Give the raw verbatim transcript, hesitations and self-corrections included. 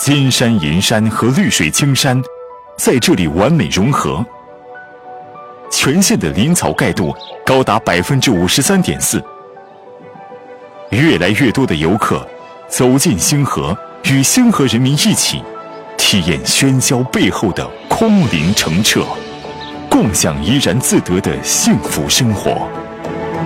金山银山和绿水青山在这里完美融合，全县的林草盖度高达百分之五十三点四。越来越多的游客走进星河，与星河人民一起体验喧嚣背后的空灵澄澈，共享怡然自得的幸福生活。